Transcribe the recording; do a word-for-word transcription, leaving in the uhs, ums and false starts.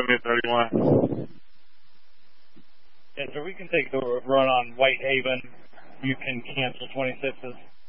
mid thirty-one. Yeah, so we can take the run on Whitehaven. You can cancel twenty-sixes.